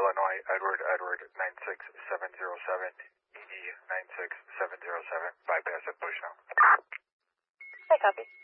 Illinois, Edward, 96707, ED 96707, bypass at Bushnell. I copy.